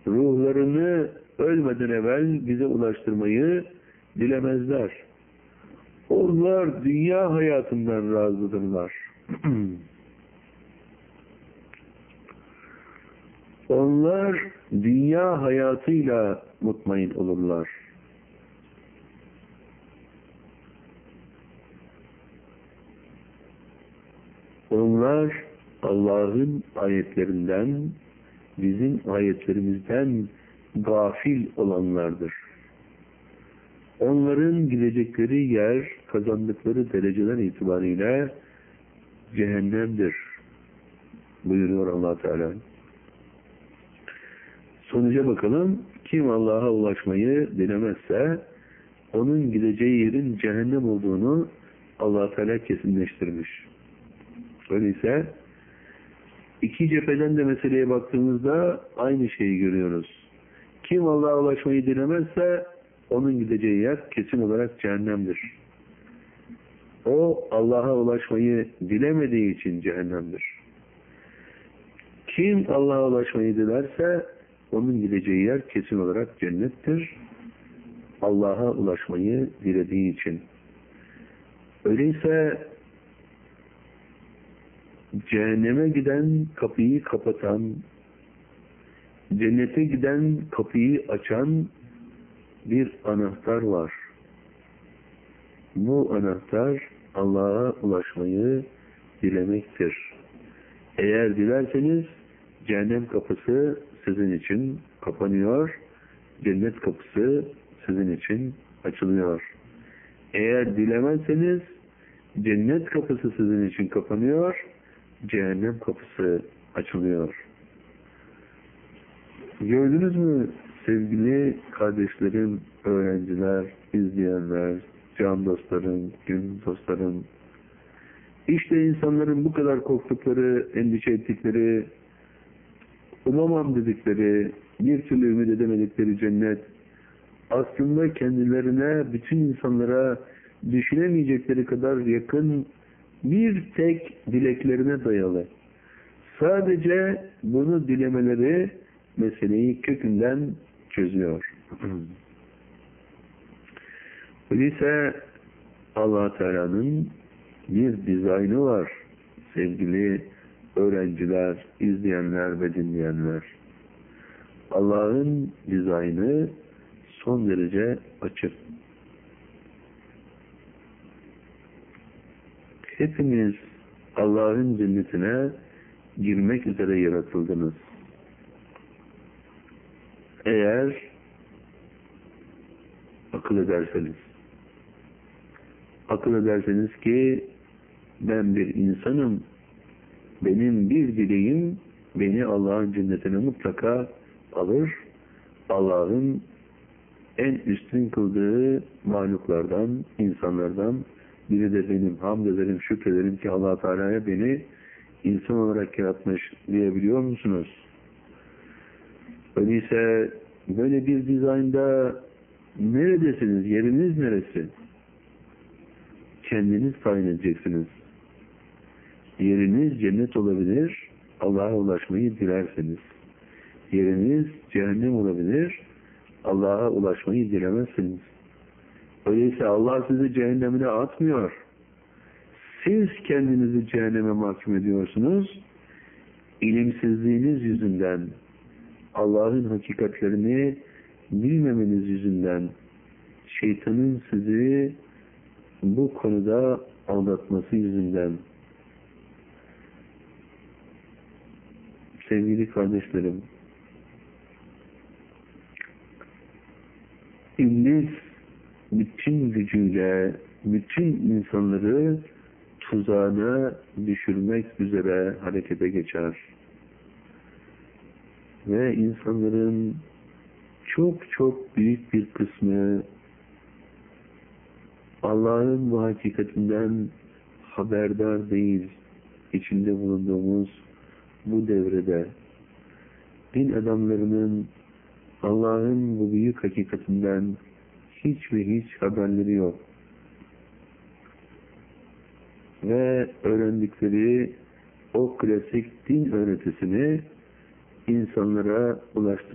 ruhlarını ölmeden evvel bize ulaştırmayı dilemezler. Onlar dünya hayatından razıdırlar. Onlar dünya hayatıyla mutmain olurlar. Onlar Allah'ın ayetlerinden, bizim ayetlerimizden gafil olanlardır. Onların gidecekleri yer, kazandıkları dereceler itibariyle cehennemdir buyuruyor Allah Teala. Sonuca bakalım. Kim Allah'a ulaşmayı dilemezse onun gideceği yerin cehennem olduğunu Allah Teala kesinleştirmiş. Öyleyse iki cepheden de meseleye baktığımızda aynı şeyi görüyoruz. Kim Allah'a ulaşmayı dilemezse onun gideceği yer kesin olarak cehennemdir. O Allah'a ulaşmayı dilemediği için cehennemdir. Kim Allah'a ulaşmayı dilerse onun gideceği yer kesin olarak cennettir. Allah'a ulaşmayı dilediği için. Öyleyse cehenneme giden kapıyı kapatan, cennete giden kapıyı açan bir anahtar var. Bu anahtar Allah'a ulaşmayı dilemektir. Eğer dilerseniz cehennem kapısı sizin için kapanıyor, cennet kapısı sizin için açılıyor. Eğer dilemezseniz cennet kapısı sizin için kapanıyor, cehennem kapısı açılıyor. Gördünüz mü sevgili kardeşlerim, öğrenciler, izleyenler, can dostlarım, gönül dostlarım? İşte insanların bu kadar korktukları, endişe ettikleri, umamam dedikleri, bir türlü ümit edemedikleri cennet, aslında kendilerine, bütün insanlara düşünemeyecekleri kadar yakın bir tek dileklerine dayalı. Sadece bunu dilemeleri meseleyi kökünden çözüyor. Öyleyse Allah Teala'nın bir dizaynı var sevgili öğrenciler, izleyenler ve dinleyenler. Allah'ın dizaynı son derece açık. Hepiniz Allah'ın cennetine girmek üzere yaratıldınız. Eğer akıl ederseniz ki ben bir insanım, benim bir dileğim beni Allah'ın cennetine mutlaka alır. Allah'ın en üstün kıldığı mahluklardan, insanlardan biri de benim. Hamd ederim, şükrederim ki Allah Teala'ya beni insan olarak yaratmış diyebiliyor musunuz? Öyleyse böyle bir dizaynda neredesiniz? Yeriniz neresi? Kendiniz tayin edeceksiniz. Yeriniz cennet olabilir, Allah'a ulaşmayı dilerseniz. Yeriniz cehennem olabilir, Allah'a ulaşmayı dilemezsiniz. Öyleyse Allah sizi cehennemine atmıyor. Siz kendinizi cehenneme mahkum ediyorsunuz. İlimsizliğiniz yüzünden, Allah'ın hakikatlerini bilmemeniz yüzünden, şeytanın sizi bu konuda aldatması yüzünden. Sevgili kardeşlerim, İblis bütün gücüyle bütün insanları tuzağına düşürmek üzere harekete geçer. Ve insanların çok çok büyük bir kısmı Allah'ın bu hakikatinden haberdar değil. İçinde bulunduğumuz bu devrede din adamlarının Allah'ın bu büyük hakikatinden hiç ve hiç haberleri yok. Ve öğrendikleri o klasik din öğretisini insanlara ulaştırıyor.